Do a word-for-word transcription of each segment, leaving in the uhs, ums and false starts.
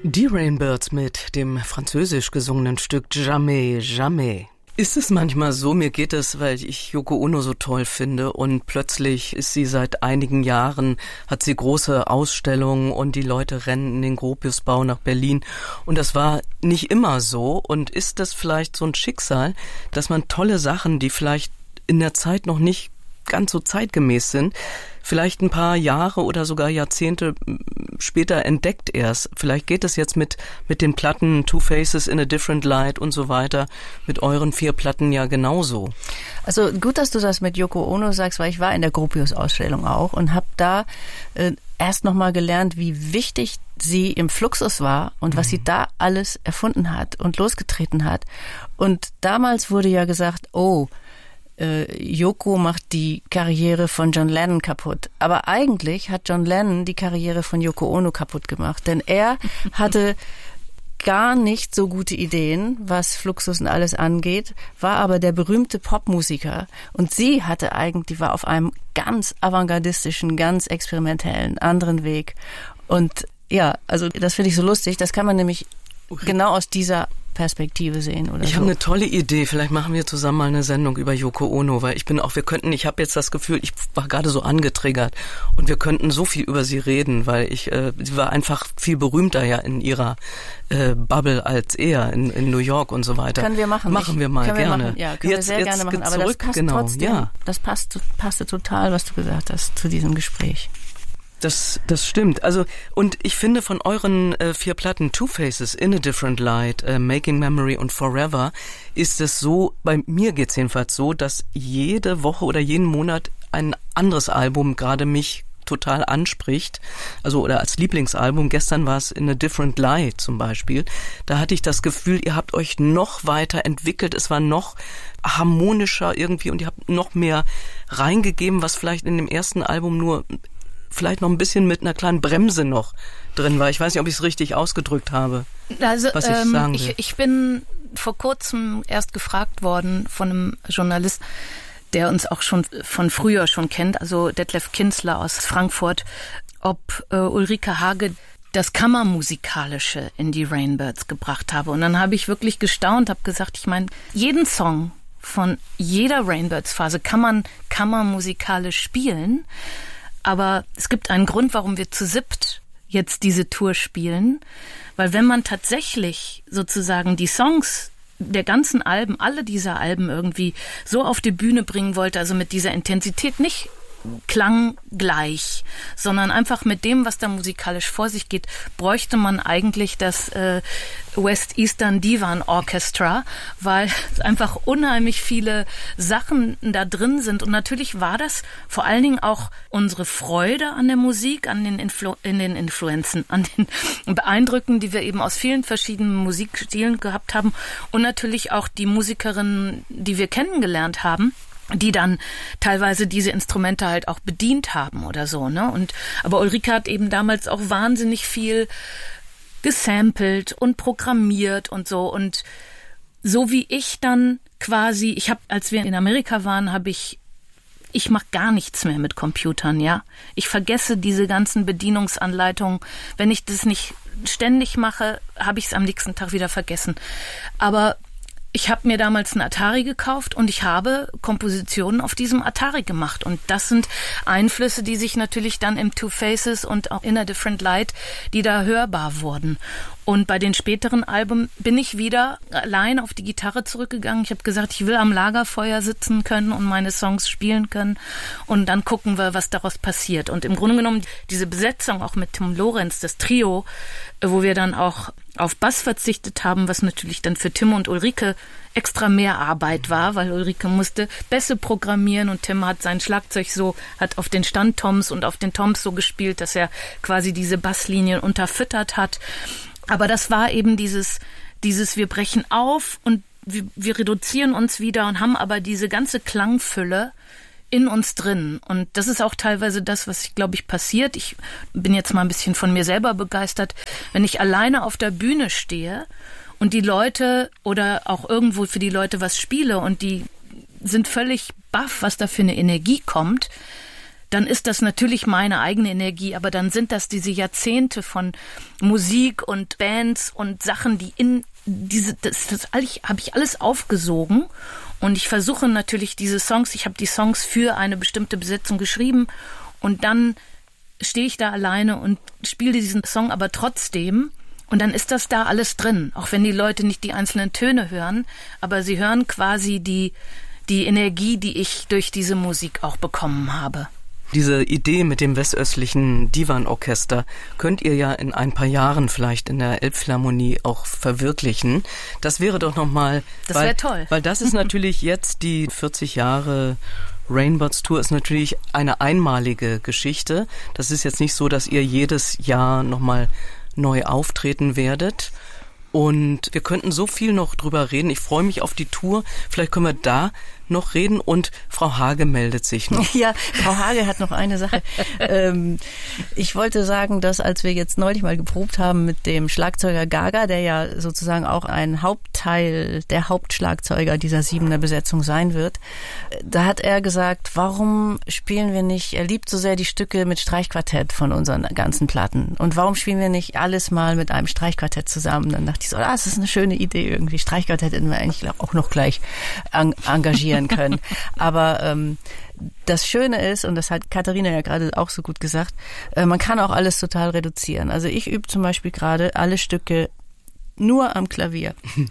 Die Rainbirds mit dem französisch gesungenen Stück Jamais, Jamais. Ist es manchmal so, mir geht es, weil ich Yoko Ono so toll finde und plötzlich ist sie seit einigen Jahren, hat sie große Ausstellungen und die Leute rennen in den Gropiusbau nach Berlin und das war nicht immer so und ist das vielleicht so ein Schicksal, dass man tolle Sachen, die vielleicht in der Zeit noch nicht ganz so zeitgemäß sind, vielleicht ein paar Jahre oder sogar Jahrzehnte später entdeckt erst. Vielleicht geht es jetzt mit mit den Platten Two Faces in a Different Light und so weiter, mit euren vier Platten ja genauso. Also gut, dass du das mit Yoko Ono sagst, weil ich war in der Gropius-Ausstellung auch und habe da äh, erst nochmal gelernt, wie wichtig sie im Fluxus war und was mhm. sie da alles erfunden hat und losgetreten hat. Und damals wurde ja gesagt, oh, Äh, Yoko macht die Karriere von John Lennon kaputt. Aber eigentlich hat John Lennon die Karriere von Yoko Ono kaputt gemacht. Denn er hatte gar nicht so gute Ideen, was Fluxus und alles angeht, war aber der berühmte Popmusiker. Und sie hatte eigentlich, war auf einem ganz avantgardistischen, ganz experimentellen, anderen Weg. Und ja, also das finde ich so lustig. Das kann man nämlich okay. genau aus dieser Perspektive sehen oder ich so. habe eine tolle Idee. Vielleicht machen wir zusammen mal eine Sendung über Yoko Ono, weil ich bin auch, wir könnten, ich habe jetzt das Gefühl, ich war gerade so angetriggert und wir könnten so viel über sie reden, weil ich, äh, sie war einfach viel berühmter ja in ihrer äh, Bubble als er in, in New York und so weiter. Können wir machen. Machen ich, wir mal können gerne. Wir machen, ja, können jetzt, wir sehr jetzt gerne machen. Aber zurück, das passt genau, trotzdem. Ja. Das passt, passte total, was du gesagt hast zu diesem Gespräch. Das, das stimmt. Also, und ich finde von euren äh, vier Platten, Two Faces, In a Different Light, äh, Making Memory und Forever, ist es so, bei mir geht's jedenfalls so, dass jede Woche oder jeden Monat ein anderes Album gerade mich total anspricht, also oder als Lieblingsalbum. Gestern war es In a Different Light zum Beispiel. Da hatte ich das Gefühl, ihr habt euch noch weiter entwickelt, es war noch harmonischer irgendwie und ihr habt noch mehr reingegeben, was vielleicht in dem ersten Album nur vielleicht noch ein bisschen mit einer kleinen Bremse noch drin war. Ich weiß nicht, ob ich es richtig ausgedrückt habe, also, was ich ähm, sagen will. Ich, ich bin vor kurzem erst gefragt worden von einem Journalist, der uns auch schon von früher schon kennt, also Detlef Kinsler aus Frankfurt, ob äh, Ulrike Hage das Kammermusikalische in die Rainbirds gebracht habe. Und dann habe ich wirklich gestaunt, habe gesagt, ich meine, jeden Song von jeder Rainbirds-Phase kann man kammermusikalisch spielen. Aber es gibt einen Grund, warum wir zu siebt jetzt diese Tour spielen. Weil wenn man tatsächlich sozusagen die Songs der ganzen Alben, alle dieser Alben irgendwie so auf die Bühne bringen wollte, also mit dieser Intensität, nicht klanggleich, sondern einfach mit dem, was da musikalisch vor sich geht, bräuchte man eigentlich das äh, West Eastern Divan Orchestra, weil einfach unheimlich viele Sachen da drin sind. Und natürlich war das vor allen Dingen auch unsere Freude an der Musik, an den Influ- in den Influenzen, an den Beeindrücken, die wir eben aus vielen verschiedenen Musikstilen gehabt haben und natürlich auch die Musikerinnen, die wir kennengelernt haben, die dann teilweise diese Instrumente halt auch bedient haben oder so, ne? Und aber Ulrike hat eben damals auch wahnsinnig viel gesampelt und programmiert und so und so wie ich dann quasi, ich habe, als wir in Amerika waren, habe ich ich mache gar nichts mehr mit Computern, ja? Ich vergesse diese ganzen Bedienungsanleitungen. Wenn ich das nicht ständig mache, habe ich es am nächsten Tag wieder vergessen. Aber ich habe mir damals einen Atari gekauft und ich habe Kompositionen auf diesem Atari gemacht. Und das sind Einflüsse, die sich natürlich dann im Two Faces und auch In a Different Light, die da hörbar wurden. Und bei den späteren Alben bin ich wieder allein auf die Gitarre zurückgegangen. Ich habe gesagt, ich will am Lagerfeuer sitzen können und meine Songs spielen können. Und dann gucken wir, was daraus passiert. Und im Grunde genommen diese Besetzung auch mit Tim Lorenz, das Trio, wo wir dann auch auf Bass verzichtet haben, was natürlich dann für Tim und Ulrike extra mehr Arbeit war, weil Ulrike musste Bässe programmieren und Tim hat sein Schlagzeug so, hat auf den Standtoms und auf den Toms so gespielt, dass er quasi diese Basslinien unterfüttert hat. Aber das war eben dieses, dieses, wir brechen auf und wir, wir reduzieren uns wieder und haben aber diese ganze Klangfülle in uns drin. Und das ist auch teilweise das, was, ich glaube ich, passiert. Ich bin jetzt mal ein bisschen von mir selber begeistert. Wenn ich alleine auf der Bühne stehe und die Leute oder auch irgendwo für die Leute was spiele und die sind völlig baff, was da für eine Energie kommt, dann ist das natürlich meine eigene Energie, aber dann sind das diese Jahrzehnte von Musik und Bands und Sachen, die in diese, das, das habe ich alles aufgesogen und ich versuche natürlich diese Songs, ich habe die Songs für eine bestimmte Besetzung geschrieben und dann stehe ich da alleine und spiele diesen Song aber trotzdem und dann ist das da alles drin, auch wenn die Leute nicht die einzelnen Töne hören, aber sie hören quasi die, die Energie, die ich durch diese Musik auch bekommen habe. Diese Idee mit dem westöstlichen Divan-Orchester könnt ihr ja in ein paar Jahren vielleicht in der Elbphilharmonie auch verwirklichen. Das wäre doch nochmal... Das wäre toll. Weil das ist natürlich jetzt die vierzig Jahre Rainbirds Tour ist natürlich eine einmalige Geschichte. Das ist jetzt nicht so, dass ihr jedes Jahr nochmal neu auftreten werdet. Und wir könnten so viel noch drüber reden. Ich freue mich auf die Tour. Vielleicht können wir da noch reden. Und Frau Hage meldet sich noch. Ja, Frau Hage hat noch eine Sache. ähm, ich wollte sagen, dass als wir jetzt neulich mal geprobt haben mit dem Schlagzeuger Gaga, der ja sozusagen auch ein Hauptteil, der Hauptschlagzeuger dieser Siebener Besetzung sein wird, da hat er gesagt, warum spielen wir nicht, er liebt so sehr die Stücke mit Streichquartett von unseren ganzen Platten. Und warum spielen wir nicht alles mal mit einem Streichquartett zusammen? Dann dachte ich so, ah, das ist eine schöne Idee irgendwie. Streichquartett hätten wir eigentlich auch noch gleich en- engagieren können. Aber ähm, das Schöne ist, und das hat Katharina ja gerade auch so gut gesagt, äh, man kann auch alles total reduzieren. Also ich übe zum Beispiel gerade alle Stücke nur am Klavier.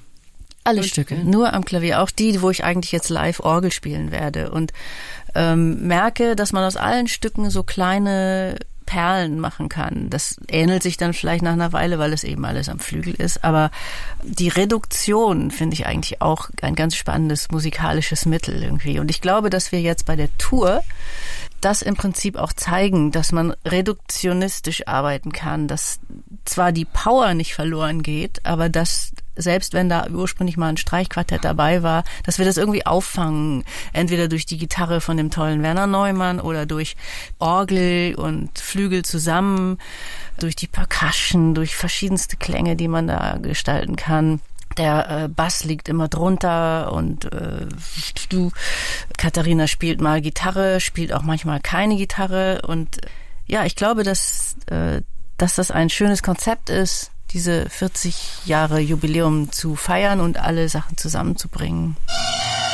Alle und, Stücke, nur am Klavier. Auch die, wo ich eigentlich jetzt live Orgel spielen werde. Und ähm, merke, dass man aus allen Stücken so kleine Perlen machen kann. Das ähnelt sich dann vielleicht nach einer Weile, weil es eben alles am Flügel ist. Aber die Reduktion finde ich eigentlich auch ein ganz spannendes musikalisches Mittel irgendwie. Und ich glaube, dass wir jetzt bei der Tour das im Prinzip auch zeigen, dass man reduktionistisch arbeiten kann, dass zwar die Power nicht verloren geht, aber dass selbst wenn da ursprünglich mal ein Streichquartett dabei war, dass wir das irgendwie auffangen, entweder durch die Gitarre von dem tollen Werner Neumann oder durch Orgel und Flügel zusammen, durch die Percussion, durch verschiedenste Klänge, die man da gestalten kann. Der äh, Bass liegt immer drunter und äh, du, Katharina spielt mal Gitarre, spielt auch manchmal keine Gitarre und ja, ich glaube, dass, äh, dass das ein schönes Konzept ist, diese vierzig Jahre Jubiläum zu feiern und alle Sachen zusammenzubringen.